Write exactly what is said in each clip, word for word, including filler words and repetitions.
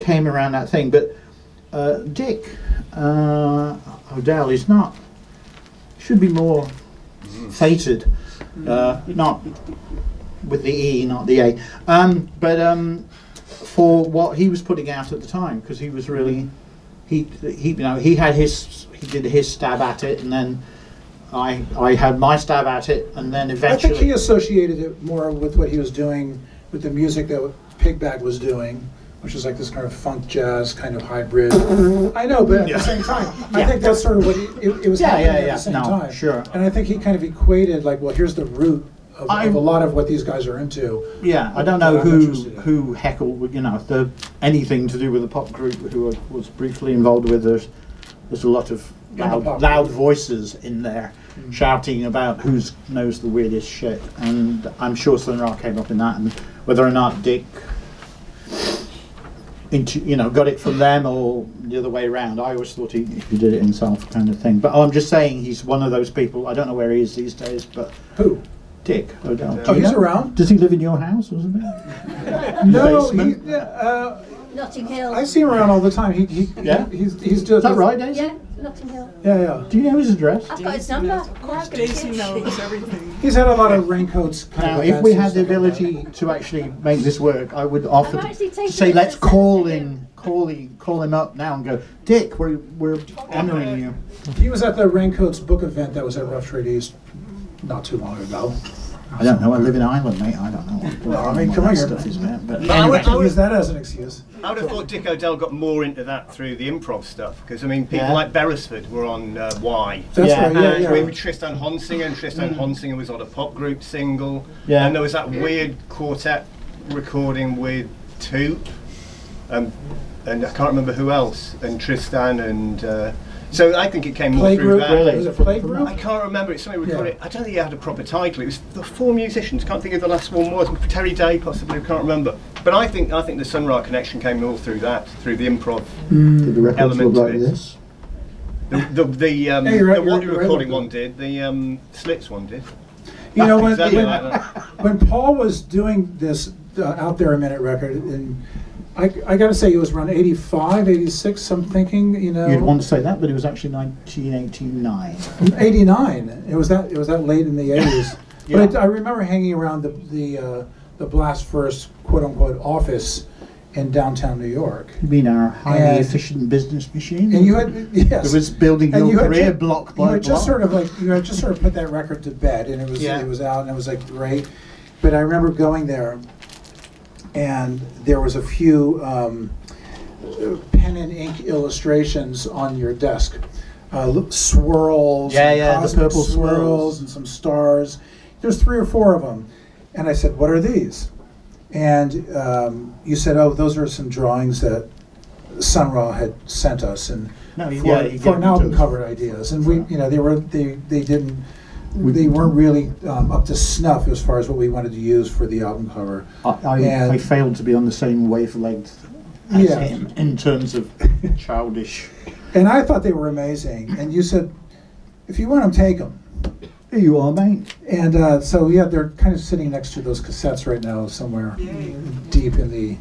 came around that thing. But uh, Dick uh, O'Dell is not, should be more fated, uh, not with the E, not the A, um, but um, for what he was putting out at the time, because he was really, he, he, you know, he had his, he did his stab at it, and then I, I had my stab at it, and then eventually. I think he associated it more with what he was doing with the music that Pigbag was doing, which is like this kind of funk jazz kind of hybrid. I know, but at Yeah. the same time, Yeah. I think that's sort of what he, it, it was Yeah, happening yeah, at yeah. the same No, time. sure. And I think he kind of equated like, well, here's the root of, I- of a lot of what these guys are into. Yeah, I don't know that I'm who interested in. who heckled, you know, the anything to do with the pop group who I was briefly involved with. There's there's a lot of the loud, pop loud group. voices in there Mm. shouting about who knows the weirdest shit, and I'm sure Sun Ra came up in that, and whether or not Dick, into you know, got it from them or the other way around. I always thought he, he did it himself, kind of thing. But I'm just saying he's one of those people. I don't know where he is these days, but Who? Dick O'Dell. Oh, Do you he's know? around? Does he live in your house, wasn't it? No, he, basement? yeah, uh, Notting Hill. I see him around all the time. He, he, Yeah? he he's he's just Is that right, Daisy? Yeah, Notting Hill. Yeah, yeah. Do you know his address? I've got his number. Of course, Daisy knows everything. He's had a lot of raincoats. Kind Now, of if events we and had the stuff like that. ability to actually make this work, I would offer I'm to, actually to taking say, it let's as a call sensitive. in, call, him, call him up now and go, Dick, we're, we're honouring you. He was at the Raincoats book event that was at Rough Trade East not too long ago. I don't know, I live in Ireland, mate, I don't know what, Well, I mean, what come that on, you're- stuff is, man. But I anyway, would- I would- Use that as an excuse. I would have thought Dick O'Dell got more into that through the improv stuff, because I mean, people Yeah. like Beresford were on uh, Y. That's Yeah. right, yeah, And yeah. we were Tristan Honsinger, and Tristan Honsinger was on a pop group single. Yeah. And there was that weird quartet recording with Toop, um, and I can't remember who else, and Tristan, and uh, so I think it came more through Playgroup? that. Really? Was it From- Playgroup? I can't remember. It's something recorded. Yeah. I don't think it had a proper title. It was the four musicians. Can't think of the last one was Terry Day, possibly. I can't remember. But I think I think the Sun Ra connection came all through that, through the improv. did the records element look to like it. this? The the, the, um, Yeah, you're right, the you're- What you're You're right Recording about one did. The um, Slits one did. You know, when, Exactly when, like that. when Paul was doing this uh, Out There a Minute record, and I, I got to say, it was around eighty-five, eighty-six, I'm thinking, you know. You'd want to say that, but it was actually nineteen eighty-nine. eighty-nine. It was that. It was that late in the eighties. Yeah. But I, I remember hanging around the the uh, the Blast First quote unquote office in downtown New York. You mean our highly And- efficient business machine? And you had yes. It was building And your you had career ju- block you by had just block. sort of like you had just sort of put that record to bed, and it was Yeah. it was out, and it was like great. But I remember going there, and there was a few um, pen and ink illustrations on your desk, uh, look- swirls, Yeah, and yeah, the cosmic purple swirls, swirls. and some stars. There's three or four of them, and I said, "What are these?" And um, you said, "Oh, those are some drawings that Sun Ra had sent us, and No, for, yeah, he for gave an them to album us. cover ideas." And we, you know, they were they they didn't We- they weren't really um, up to snuff as far as what we wanted to use for the album cover. I, I, And- I failed to be on the same wavelength as Yeah. him in terms of childish. And I thought they were amazing. And you said, "If you want them, take them." Here you are, mate. And uh, so yeah, they're kind of sitting next to those cassettes right now, somewhere Yay. deep in the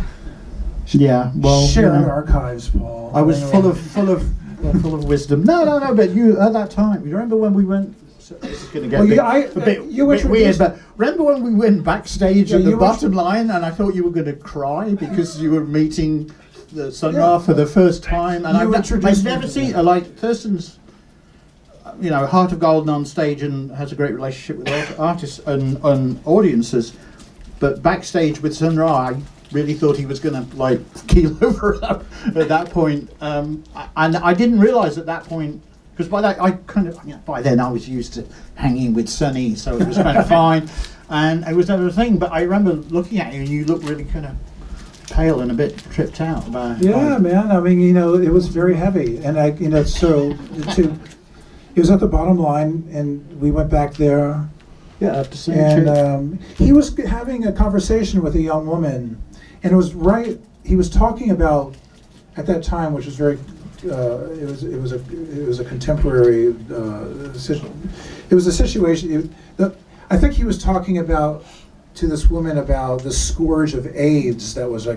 Yeah, well, you Sharon know, archives, Paul. I was Anyway. full of full of well, full of wisdom. No, no, no. But you at that time, you remember when we went? So this is going to get Well, a bit, yeah, I- a bit, you bit weird. introduced- But remember when we went backstage Yeah, at the you bottom line, and I thought you were going to cry because you were meeting the Sun Ra Yeah. for the first time, and You I've, introduced I've me never to seen that. uh, like Thurston's. You know, Heart of Golden on stage and has a great relationship with art- artists and, and audiences, but backstage with Sun Ra, I really thought he was going to like keel over at, at that point, um, and I didn't realise at that point because by that I kind of you know, by then I was used to hanging with Sonny, so it was kind of fine, and it was never a thing. But I remember looking at you and you looked really kind of pale and a bit tripped out about. Yeah, by- man. I mean, you know, it was very heavy, and I, you know, so to it was at the bottom line, and we went back there, yeah, after seeing and you. um, he was having a conversation with a young woman, and it was right. He was talking about at that time, which was very. Uh, it was it was a it was a contemporary. Uh, situ- it was a situation. It, the, I think he was talking about to this woman about the scourge of AIDS that was like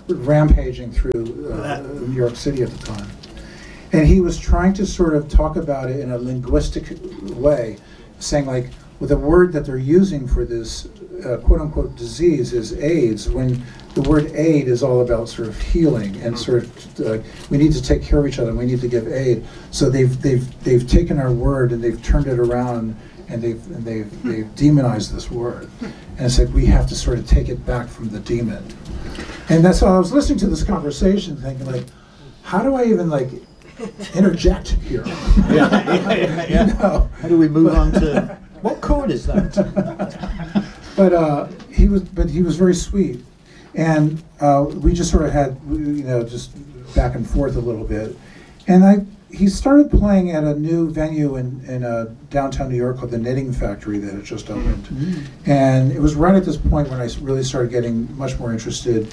rampaging through uh, New York City at the time. And he was trying to sort of talk about it in a linguistic way, saying like, well, the word that they're using for this uh, quote-unquote disease is AIDS, when the word aid is all about sort of healing and sort of uh, we need to take care of each other and we need to give aid. So they've they've they've taken our word and they've turned it around and they've and they've they've demonized this word. And it's like we have to sort of take it back from the demon. And that's why I was listening to this conversation thinking like, how do I even like interject here? Yeah, yeah, yeah, yeah. You know? How do we move on to what chord is that? But uh, he was, but he was very sweet, and uh, we just sort of had, you know, just back and forth a little bit. And I, he started playing at a new venue in in uh, downtown New York called the Knitting Factory that had just opened, mm-hmm. and it was right at this point when I really started getting much more interested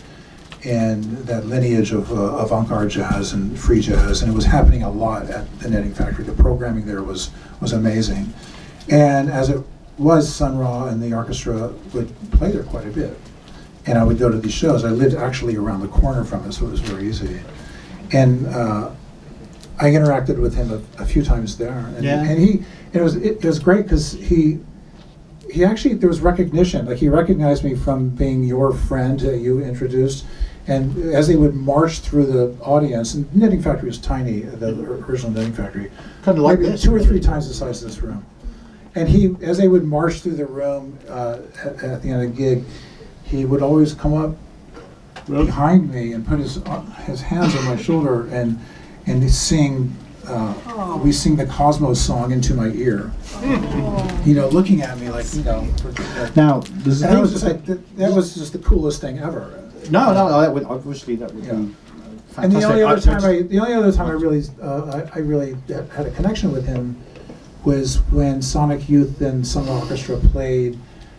in that lineage of uh, avant-garde jazz and free jazz, and it was happening a lot at the Knitting Factory. The programming there was was amazing, and as it was, Sun Ra and the orchestra would play there quite a bit. And I would go to these shows. I lived actually around the corner from it, so it was very easy. And uh, I interacted with him a, a few times there. And, yeah. and he, and it was it, it was great because he, he actually, there was recognition. Like he recognized me from being your friend that you introduced. And as they would march through the audience, and Knitting Factory was tiny, the original Knitting Factory, kind of like maybe this, two or three times the size of this room. And he, as they would march through the room uh, at, at the end of the gig, he would always come up really? behind me and put his uh, his hands on my shoulder and and sing. Uh, Oh. we sing the Cosmos song into my ear. Oh. You know, looking at me like you know. Now, there's And I was just like, that, that was just the coolest thing ever. no, no, that would obviously that would Yeah. be fantastic. And the only other I- time I, the only other time I really, uh, I, I really had a connection with him was when Sonic Youth and Sun Ra Orchestra played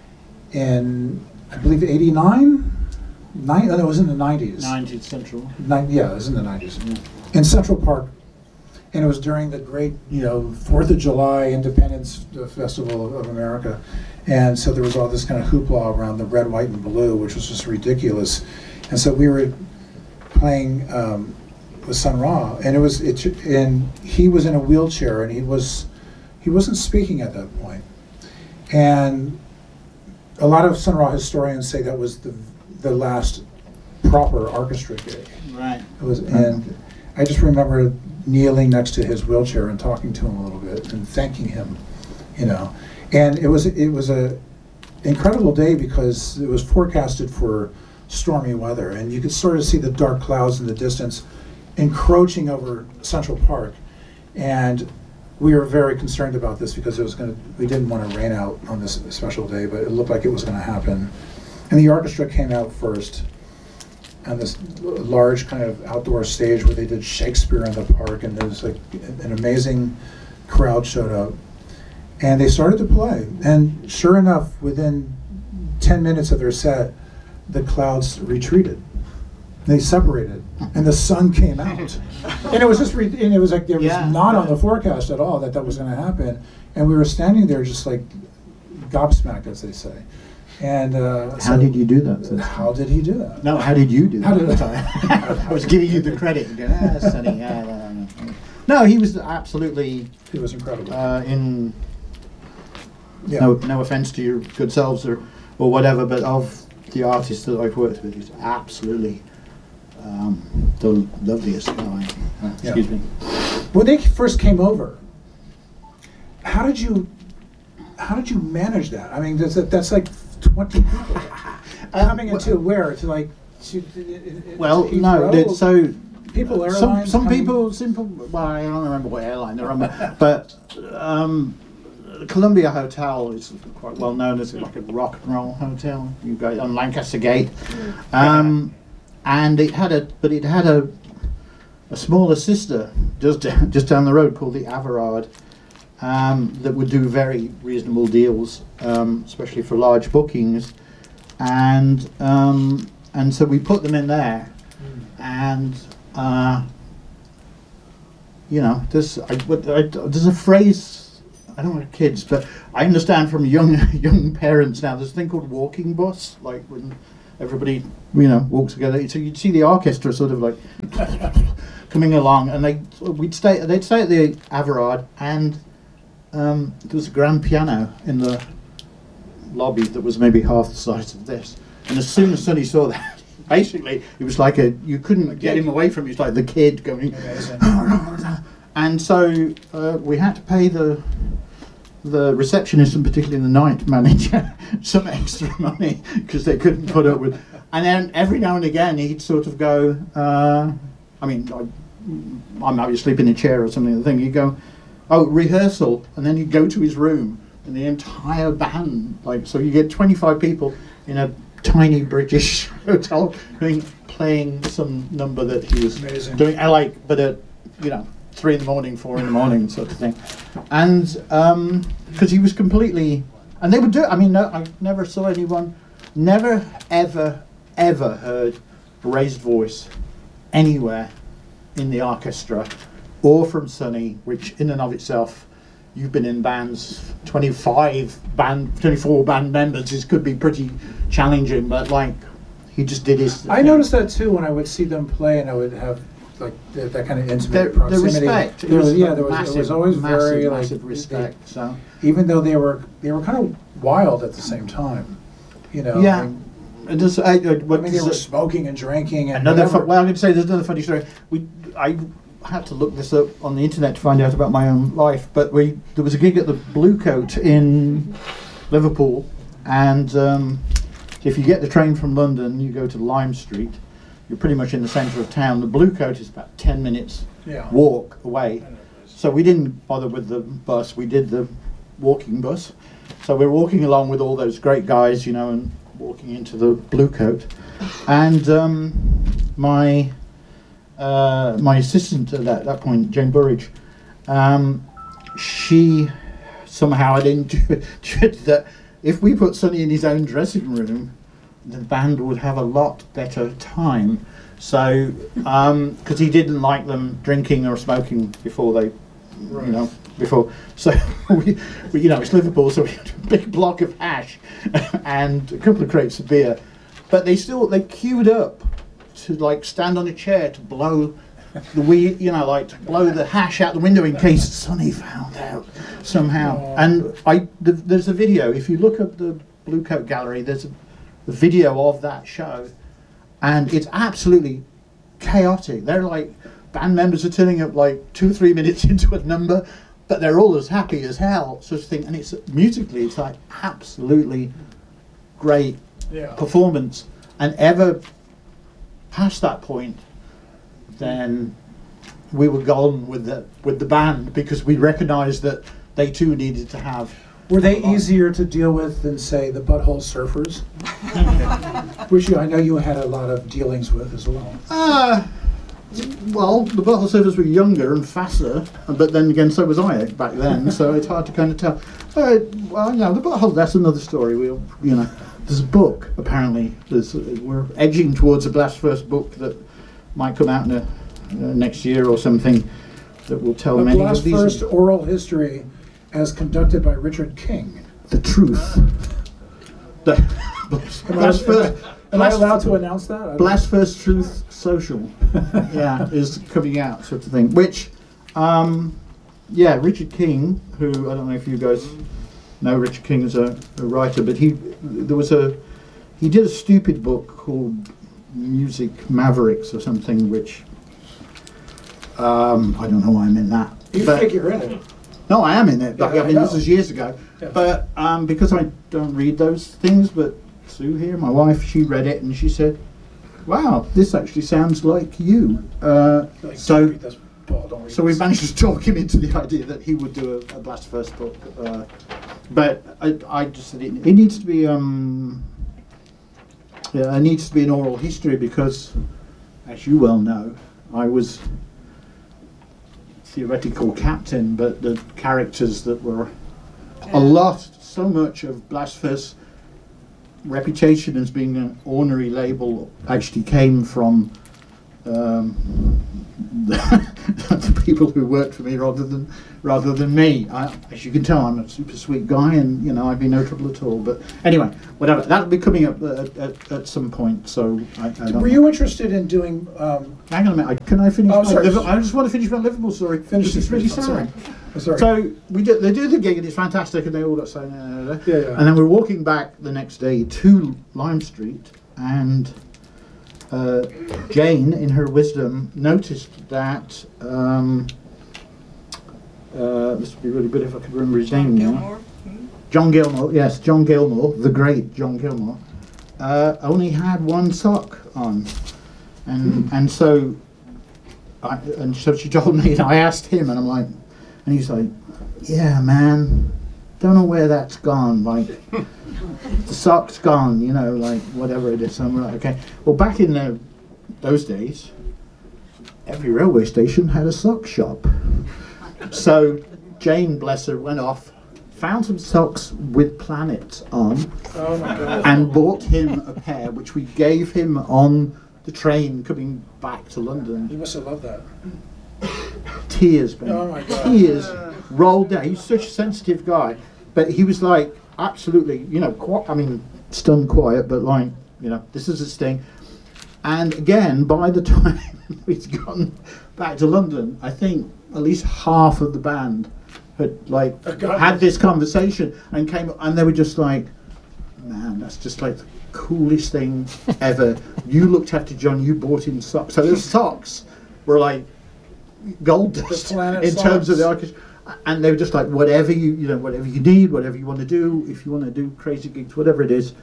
in, I believe, eighty-nine? Nine, oh, no, it was in the nineties. nineteenth Central. Nine, yeah, it was in the nineties. In Central Park. And it was during the great, you know, Fourth of July Independence Festival of, of America. And so there was all this kind of hoopla around the red, white, and blue, which was just ridiculous. And so we were playing um, with Sun Ra, and it was, it, and he was in a wheelchair, and he was, he wasn't speaking at that point. And a lot of Sun Ra historians say that was the the last proper orchestra gig. Right. It was, and I just remember kneeling next to his wheelchair and talking to him a little bit and thanking him, you know. And it was it was a incredible day because it was forecasted for stormy weather, and you could sort of see the dark clouds in the distance encroaching over Central Park. And we were very concerned about this because it was going to. We didn't want to rain out on this special day, but it looked like it was going to happen. And the orchestra came out first on this large kind of outdoor stage where they did Shakespeare in the park, and there was like an amazing crowd showed up. And they started to play. And sure enough, within ten minutes of their set, the clouds retreated. They separated, and the sun came out. And it was just, re- and it was like, it was Yeah. not on the forecast at all that that was going to happen. And we were standing there just like gobsmacked, as they say. And uh, How so- did you do that? Sid? How did he do that? No, how did you do that? How did I- Sorry. I was giving you the credit. Ah, Sonny, yeah, no, no, no. No, he was absolutely It was incredible. uh, in. yeah. No, no offense to your good selves or, or whatever, but of the artists that I've worked with, he's absolutely um, the loveliest guy. Uh, excuse Yeah. me. When they first came over, how did you, how did you manage that? I mean, that's that's like twenty people coming well- into where to like to. Well, to no, Heathrow? that- so people some airlines. some coming- people, simple. Well, I don't remember what airline they're on, but, but um, the Columbia Hotel is quite well known as like a rock and roll hotel. You go on Lancaster Gate, um, and it had a, but it had a, a smaller sister just down, just down the road called the Averard, um, that would do very reasonable deals, um, especially for large bookings, and um, and so we put them in there, and. Uh, you know, there's I, what- I, there's a phrase. I don't want kids, but I understand from young young parents now. There's a thing called walking bus, like when everybody, you know, walks together. So you'd see the orchestra sort of like coming along, and they we'd stay. They'd stay at the Averard, and um, there was a grand piano in the lobby that was maybe half the size of this. And as soon as Sonny saw that, basically it was like a you couldn't get him away from it. It was like the kid going. And so uh, we had to pay the the receptionist, and particularly the night manager, some extra money because they couldn't put up with. And then every now and again he'd sort of go. Uh, I mean, I, I might be asleep in a chair or something. The thing he'd go, oh, rehearsal, and then he'd go to his room, and the entire band, like, so you get twenty-five people in a tiny British hotel doing playing some number that he was Amazing. doing. I like, but at you know. three in the morning, four in the morning, sort of thing, and because um, he was completely, and they would do it. I mean, no, I never saw anyone, never, ever, ever heard a raised voice anywhere in the orchestra, or from Sonny, which in and of itself, you've been in bands, twenty-five band, twenty-four band members. This could be pretty challenging, but like, he just did his. I thing. noticed that too when I would see them play, and I would have. Like that, that kind of intimate The, the proximity. respect, There was, was yeah, there was, massive, it was always massive, very massive like respect. So they- even though they were they were kind of wild at the same time, you know. yeah, I mean, it does, I, I, I what mean, they does were it- smoking and drinking and another. whatever. Fu- well, I'm going to say there's another funny story. We I had to look this up on the internet to find out about my own life, but we there was a gig at the Blue Coat in Liverpool, and um, if you get the train from London, you go to Lime Street. You're pretty much in the centre of town. The Blue Coat is about ten minutes Yeah. walk away. So we didn't bother with the bus. We did the walking bus. So we're walking along with all those great guys, you know, and walking into the Blue Coat. And um, my uh, my assistant at that, that point, Jane Burridge, um, she somehow had intuited that if we put Sonny in his own dressing room, the band would have a lot better time. So, because he didn't like them drinking or smoking before they, Right. you know, before. So, we, we, you know, it's Liverpool, so we had a big block of hash and a couple of crates of beer. But they still, they queued up to like stand on a chair to blow the weed, you know, like to blow the hash out the window in case Sonny found out somehow. Oh. And I, the, there's a video, if you look at the Blue Coat Gallery, there's a the video of that show, and it's absolutely chaotic. They're like, band members are turning up like two or three minutes into a number, but they're all as happy as hell, sort of thing. And it's musically, it's like absolutely great Yeah. performance. And ever past that point, then we were gone with the with the band because we recognised that they too needed to have. Were they easier to deal with than, say, the Butthole Surfers? Which you, I know you had a lot of dealings with as well. Uh, well, the Butthole Surfers were younger and faster, but then again, so was I back then, so it's hard to kind of tell. Uh, well, no, the Butthole, that's another story. We, you know, there's a book, apparently. There's, we're edging towards a Blast First book that might come out in a, uh, next year or something that will tell A many Blast of these. First oral history as conducted by Richard King. The truth. The Blast Am I, First. am I Blast- allowed to announce that? I don't- Blast First Truth Social, yeah, is coming out, sort of thing. Which, um, yeah, Richard King, who I don't know if you guys know Richard King as a, a writer, but he there was a he did a stupid book called Music Mavericks or something, which um, I don't know why I'm in that. You but- figure in it. No, I am in it. But, Yeah, I mean, I this know. is years ago. Yeah. But um, because I don't read those things, but Sue here, my wife, she read it and she said, "Wow, this actually sounds like you." Uh, Like, so, don't read this, Paul, don't read so we this. managed to talk him into the idea that he would do a, a Blast First book. Uh, but I, I just said it, it needs to be. Um, yeah, it needs to be an oral history because, as you well know, I was theoretical captain, but the characters that were a lot, so much of Blast First's reputation as being an ornery label actually came from um, the, people who worked for me rather than rather than me. I, as you can tell, I'm a super sweet guy, and you know I'd be no trouble at all. But anyway, whatever. That'll be coming up at, at, at some point. So I, I don't Were know. you interested in doing? Um, Hang on a minute. I, can I finish? Oh, my sorry. Liverpool? I just want to finish my Liverpool story. Finish It's this, really please. I'm sad. sorry. I'm sorry. So we do, they do the gig and it's fantastic, and they all got so. Uh, Yeah, yeah. And then we're walking back the next day to Lime Street, and uh, Jane, in her wisdom, noticed that. Um, uh, this would be really good if I could remember his name now. Gilmore. Hmm? John Gilmore, yes, John Gilmore, the great John Gilmore, uh, only had one sock on, and and so, I, and so she told me, and I asked him, and I'm like, and he's like, yeah, man, don't know where that's gone, like, the sock's gone, you know, like whatever it is. So I'm like, okay, well, back in the, those days, every railway station had a sock shop, so Jane, bless her, went off, found some socks with planets on, Oh my God. and bought him a pair, which we gave him on the train coming back to You London. must have loved that. Tears, man. Oh my God. Tears rolled down. He's such a sensitive guy, but he was like absolutely, you know, qui- I mean, stunned quiet, but like, you know, this is his thing. And again, by the time we'd gotten back to London, I think at least half of the band had like Uh, God. had this conversation and came, and they were just like, man, that's just like the coolest thing ever. You looked after John, you bought him socks. So the socks were like gold dust planet in terms of the socks. orchestra. And they were just like, whatever you, you know, whatever you need, whatever you want to do, if you want to do crazy gigs, whatever it is,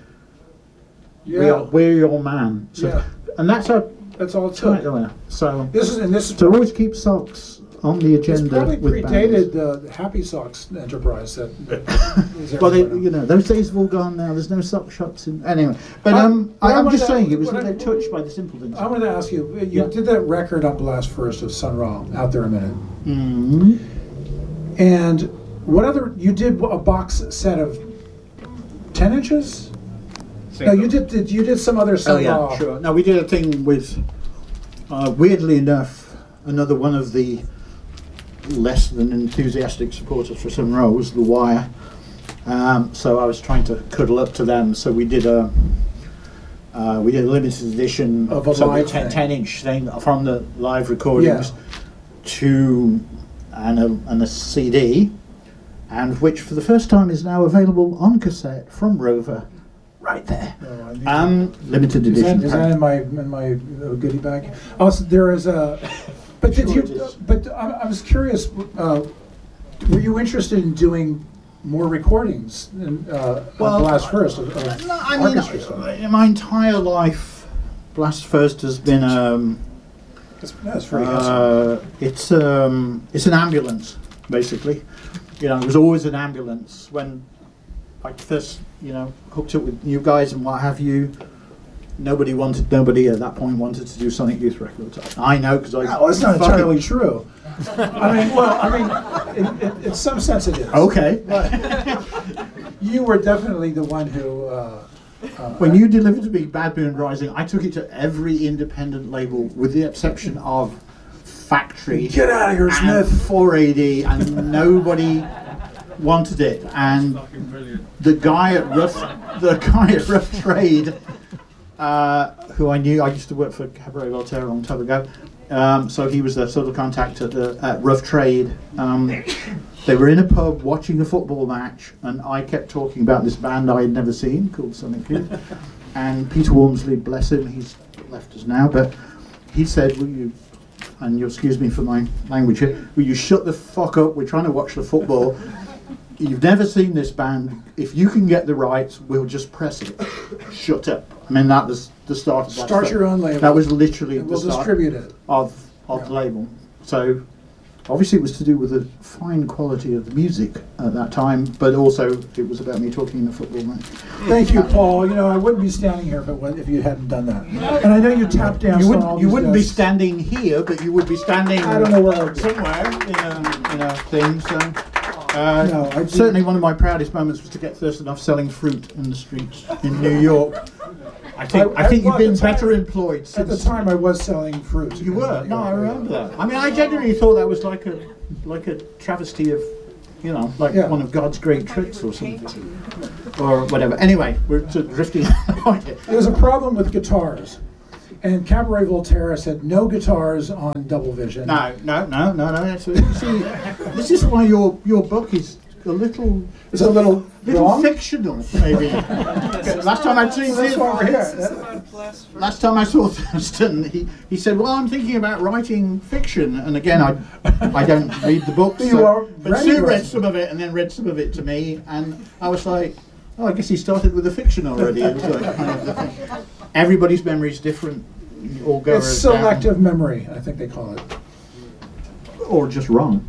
we Yeah. are, we're your man. So, Yeah. and that's our That's all it tight took. winner. So, This is and this is so always keep socks on the it's agenda. probably with predated bands. the Happy Socks enterprise that. is Well, they, everywhere you now. know, those days have all gone now. There's no sock shops in anyway. But I- um, what I, I I'm wanted just to- saying, it was what a I- bit touched by the simple things. I wanted to ask you. You Yeah. did that record on Blast First of Sun Ra, Out There a Minute, Mhm. and what other? You did a box set of ten inches. No, you did, did. You did some other Oh Sun yeah, Ra. sure. No, we did a thing with, uh, weirdly enough, another one of the less than enthusiastic supporters for Sun Ra was The Wire. Um, so I was trying to cuddle up to them. So we did a uh, we did a limited edition Of a so live ten, thing. ten inch thing from the live recordings Yeah. to and a, and a C D, and which for the first time is now available on cassette from Rover, right there. Oh, I need to- Um, limited Is that, edition. is that in my in my uh, goodie bag? Also, there is a. But did Sure you? it is. But I, I was curious. Uh, were you interested in doing more recordings in, uh, Well, of Blast First? Of, of No, I mean, orchestra stuff? uh, my entire life, Blast First has been um, That's, that's very handsome. uh, it's um, it's an ambulance, basically. You know, it was always an ambulance when I first, you know, hooked up with you guys and what have you. Nobody wanted, nobody at that point wanted to do Sonic Youth Records. I know because I. No, that's not fucking- entirely true. I mean, well, I mean, in, in, in some sense it is. Okay. You were definitely the one who. Uh, uh, When you delivered to me Bad Moon Rising, I took it to every independent label with the exception of Factory. Get outta here, and Smith. four eighty, and nobody wanted it. And the guy at Rough, the guy at Rough Trade, uh, who I knew, I used to work for Cabaret Voltaire a long time ago. Um, so he was the sort of contact at, the, at Rough Trade. Um, they were in a pub watching a football match, and I kept talking about this band I had never seen called Sonic Youth. And Peter Walmsley, bless him, he's left us now, but he said, "Will you?" And you'll excuse me for my language here. Will you shut the fuck up? We're trying to watch the football. You've never seen this band. If you can get the rights, we'll just press it. Shut up. I mean, that was the start of Black Start Sabbath. your own label. That was literally and the we'll start distribute it. of of the label. So obviously it was to do with the fine quality of the music at that time, but also it was about me talking in a football match. Thank you, Paul. You know, I wouldn't be standing here if it was, if you hadn't done that. And I know you tap danced You on all wouldn't you these wouldn't be desks. standing here, but you would be standing I don't know where I would be. somewhere in a, in a thing. So uh, No, I certainly one of my proudest moments was to get Thurston off selling fruit in the streets in New York. I think I, I- think well, you've at been the time- better employed At the since. time, I was selling fruit. You were? No, I remember that. I mean, I genuinely thought that was like a like a travesty of, you know, like Yeah. one of God's great tricks or something, or whatever. Anyway, we're sort of drifting. There's a problem with guitars. And Cabaret Voltaire said no guitars on Double Vision. No, no, no, no, no. That's, you see, this is why your your book is a little It's a little little wrong. fictional, maybe. Last time I seen That's why we're This here. is about blasphemy. Last time I saw Thurston, he, he said, "Well, I'm thinking about writing fiction." And again, I I don't read the books, You so- are but ready Sue to read write. some of it and then read some of it to me, and I was like, "Oh, I guess he started with the fiction already." It was like kind of the thing. Everybody's memory is different. You all go It's down. selective memory, I think they call it. Or just wrong.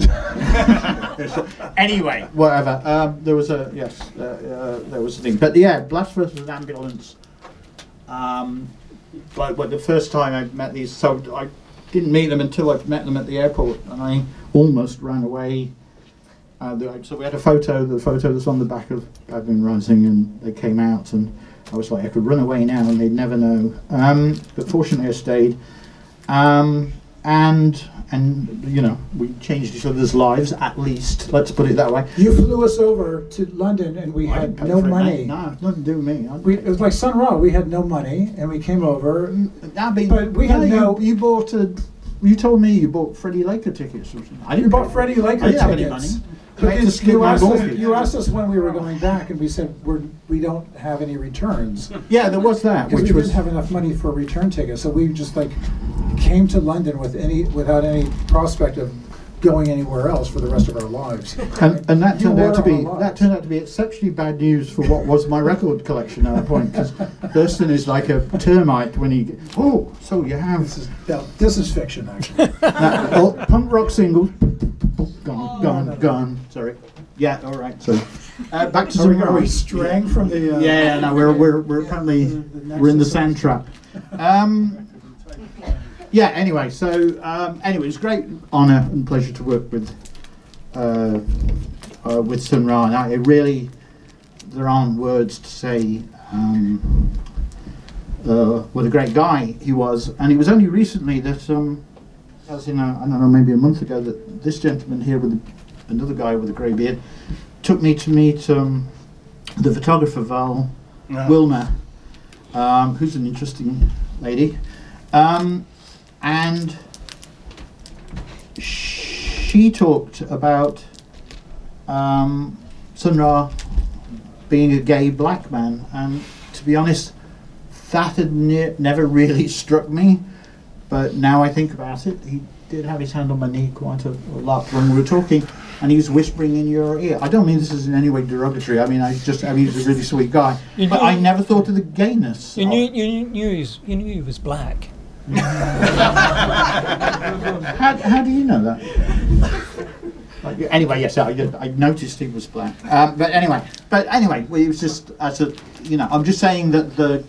Anyway, whatever. Um, there was a yes, uh, uh, there was a thing, but yeah, Blast versus Ambulance. Um, like, well, the first time I met these, so I didn't meet them until I met them at the airport, and I almost ran away. Uh, the, so we had a photo, the photo that's on the back of Bad Moon Rising, and they came out, and I was like, I could run away now, and they'd never know. Um, but fortunately, I stayed. Um, and and you know, we changed each other's lives, at least. Let's put it that way. You flew us over to London and we I had didn't pay no for it, money. mate. No, it's nothing to do with me. I- We, it was like Sun Ra, we had no money and we came over. I mean, But we had you, no- You bought a. You told me you bought Freddie Laker tickets or something. I You didn't bought pay- Freddie Laker I didn't have tickets. any money. But I had you, to skip you, my asked us, mortgage. you asked us when we were going back and we said we're, we don't have any returns. Yeah, there was that, Because we which was. didn't have enough money for a return ticket. So we just like came to London with any without any prospect of going anywhere else for the rest of our lives. And, and that You turned out were to be our lives. that turned out to be exceptionally bad news for what was my record collection at that point, because Thurston is like a termite when he oh so you have This is, no, this is fiction, actually. that, oh, punk rock singles gone Oh, gone no, no. gone sorry yeah all right so uh, back to Are we, some are we straying from the... Uh, yeah, yeah no we're we're we're apparently the we're in the nexus sand of- trap. Um, yeah. Anyway, so um, anyway, it's a great honour and pleasure to work with uh, uh, with Sun Ra. And I it really, there aren't words to say um, uh, what a great guy he was. And it was only recently that, um, as in a, I don't know, maybe a month ago, that this gentleman here with a, another guy with a grey beard took me to meet um, the photographer Val Wilmer, um, who's an interesting lady, um, and she talked about um, Sun Ra being a gay black man, and to be honest, that had ne- never really struck me. But now I think about it, he did have his hand on my knee quite a, a lot when we were talking, and he was whispering in your ear. I don't mean this is in any way derogatory. I mean, I just, I mean, he's a really sweet guy. You But knew- I never thought of the gayness. You of- knew, you knew he was, you knew he was black. How, how do you know that? Like, anyway, yes, I, I noticed he was black. Um, but anyway, but anyway, well, it was just as a, you know, I'm just saying that the.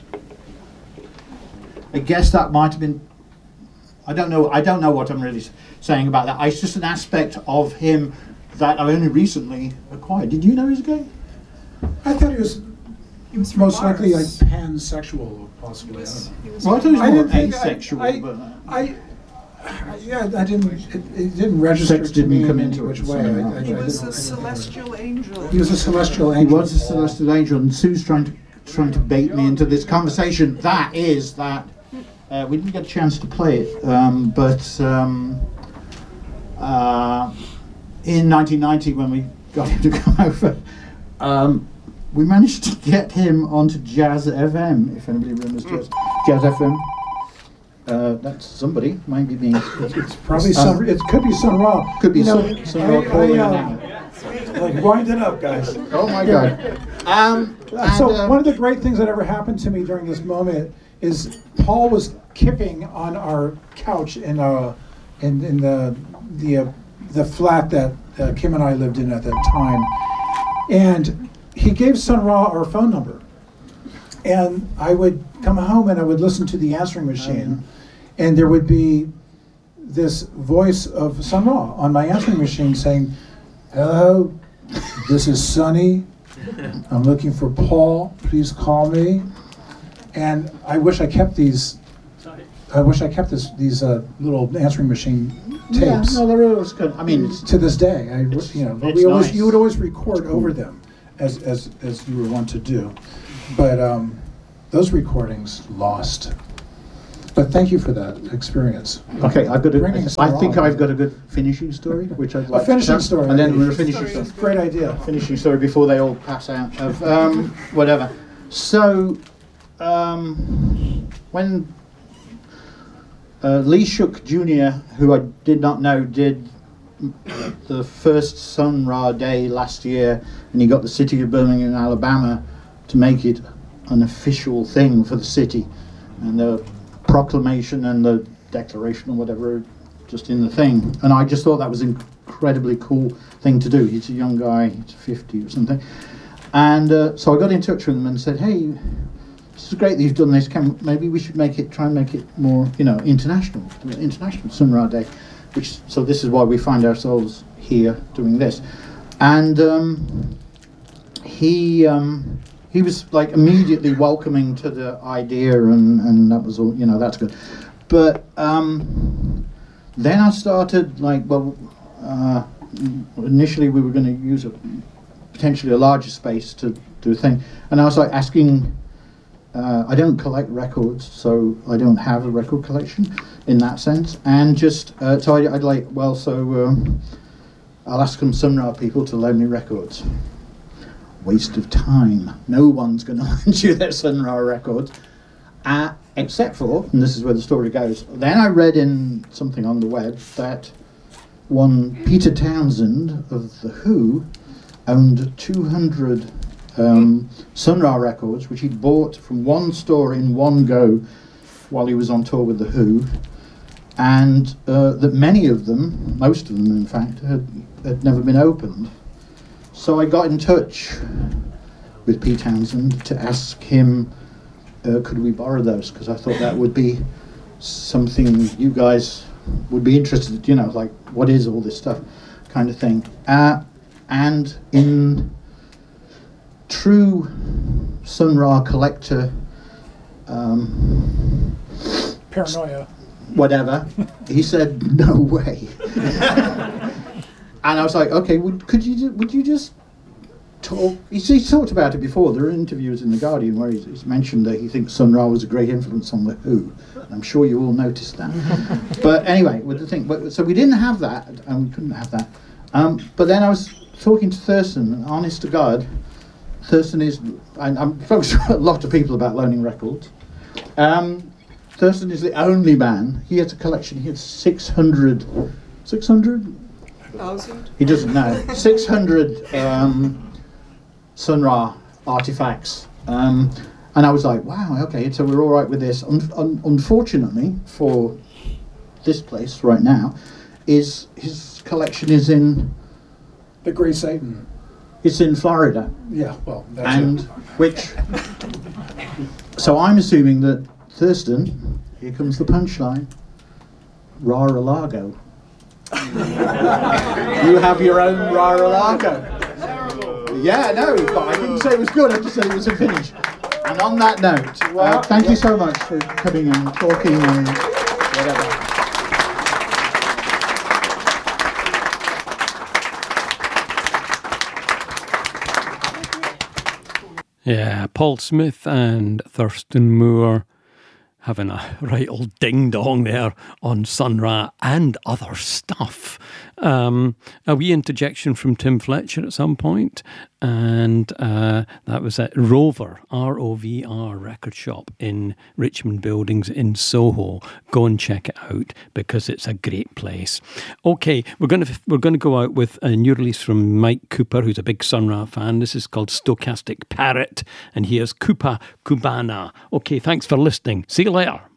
I guess that might have been. I don't know. I don't know what I'm really s- saying about that. It's just an aspect of him that I only recently acquired. Did you know he's gay? I thought he was, He was from most likely like Mars. pansexual, possibly. He was- I don't know. he was Well, I thought he was I more didn't think I- asexual, I- but. I, I- yeah, I didn't. It, it didn't register Sex to didn't me come in any into it, which so way. I, no. I, He I was didn't- a celestial angel. He was a celestial He angel. was a celestial angel, and Sue's trying to trying to bait me into this conversation. That is that uh, we didn't get a chance to play it, um, but um, uh, in nineteen ninety when we got him to come over, um, we managed to get him onto Jazz F M. If anybody remembers Jazz, Jazz F M. Uh, that's somebody, maybe me. It's probably Sun. It could be Sun Ra. Could be You know, Sun- Sun I- Ra calling I, now. uh, Like wind it up, guys. Oh my God! Um, and, So uh, one of the great things that ever happened to me during this moment is Paul was kipping on our couch in uh in, in the the uh, the flat that uh, Kim and I lived in at that time, and he gave Sun Ra our phone number, and I would come home and I would listen to the answering machine, and there would be this voice of Sun Ra on my answering machine saying, "Hello, this is Sonny. I'm looking for Paul. Please call me." And I wish I kept these. I wish I kept this, these uh, little answering machine tapes. Yeah, no, they're always good. I mean, it's, To this day, I, you know, but It's we always, nice. you would always record over them, as as as you were wont to do. But um, those recordings lost. But thank you for that experience. okay, I've got a, Bringing I Sarah think on. I've got a good finishing story, which I'd like A finishing to tell. story. And then we'll finish Story. story. Great idea. Finishing story before they all pass out of um, whatever. So, um, when uh, Lee Shook Junior, who I did not know, did the first Sun Ra Day last year, and he got the city of Birmingham, Alabama, to make it an official thing for the city, and the proclamation and the declaration or whatever, just in the thing. And I just thought that was an incredibly cool thing to do. He's a young guy, he's fifty or something. And uh, so I got in touch with him and said, hey, this is great that you've done this. Can, maybe we should make it, try and make it more, you know, international, international Sun Ra Day. Which, so this is why we find ourselves here doing this. And um, he um, he was like immediately welcoming to the idea, and, and that was all, you know, that's good. But um, then I started like, well, uh, initially we were going to use a potentially a larger space to do a thing, and I was like asking. Uh, I don't collect records, so I don't have a record collection in that sense. And just uh, so I, I'd like, well, so um, I'll ask some Sun Ra people to loan me records. Waste of time. No one's going to lend you their Sun Ra records, uh, except for, and this is where the story goes. Then I read in something on the web that one Peter Townsend of The Who owned two hundred um, Sun Ra records, which he'd bought from one store in one go while he was on tour with The Who, and uh, that many of them, most of them in fact, had, had never been opened. So I got in touch with Pete Townsend to ask him, uh, could we borrow those? Because I thought that would be something you guys would be interested, you know, like what is all this stuff kind of thing. Uh, and in true Sun Ra collector um, Paranoia. whatever, he said, no way. And I was like, okay, would, could you, ju- would you just talk? He's, he's talked about it before. There are interviews in The Guardian where he's, he's mentioned that he thinks Sun Ra was a great influence on The Who. I'm sure you all noticed that. But anyway, with the thing, but, so we didn't have that, and we couldn't have that. Um, but then I was talking to Thurston, and honest to God, Thurston is, and I'm focused on a lot of people about loaning records. Um, Thurston is the only man. He has a collection. He has six hundred, six hundred? Thousand? He doesn't know. six hundred um, Sun Ra artifacts. Um, and I was like, wow, okay, so we're all right with this. Un- un- unfortunately, for this place right now, is his collection is in The Grey Satan. it's in Florida, Yeah, well, that's and it. which. So I'm assuming that Thurston, here comes the punchline, Ra-a-Lago. You have your own Ra-a-Lago. Yeah, no, but I didn't say it was good, I just said it was a finish. And on that note, uh, thank you so much for coming and talking and whatever. Yeah, Paul Smith and Thurston Moore having a right old ding-dong there on Sun Ra and other stuff. Um, a wee interjection from Tim Fletcher at some point, and uh, that was at Rover, R O V R record shop in Richmond Buildings in Soho. Go and check it out because it's a great place. Okay, we're going to we're going to go out with a new release from Mike Cooper, who's a big Sun Ra fan. This is called Stochastic Parrot, and here's Cupa Cubana. Okay, thanks for listening. See you later.